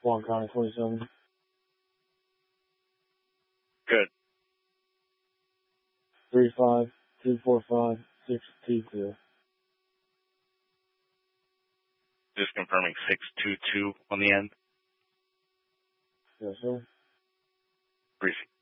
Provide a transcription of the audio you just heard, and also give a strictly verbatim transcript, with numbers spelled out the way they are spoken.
Swan County twenty-seven. Good. Three five two four five six two two. Just confirming six two two on the end. Yes, sir. Briefing.